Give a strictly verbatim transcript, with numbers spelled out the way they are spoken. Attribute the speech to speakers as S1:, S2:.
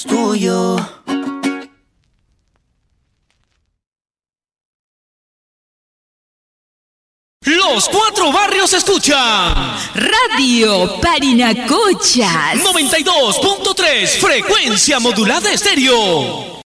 S1: Tuyo.
S2: Los cuatro barrios escuchan
S3: Radio Parinacochas
S2: noventa y dos punto tres, frecuencia modulada estéreo.